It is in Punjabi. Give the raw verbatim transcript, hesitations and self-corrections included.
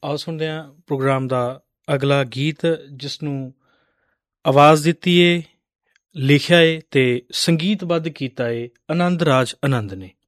ਆਓ ਸੁਣਦੇ ਹਾਂ ਪ੍ਰੋਗਰਾਮ ਦਾ ਅਗਲਾ ਗੀਤ, ਜਿਸ ਨੂੰ ਆਵਾਜ਼ ਦਿੱਤੀ ਏ, ਲਿਖਿਆ ਏ ਅਤੇ ਸੰਗੀਤਬੱਧ ਕੀਤਾ ਏ ਆਨੰਦ ਰਾਜ ਆਨੰਦ ਨੇ।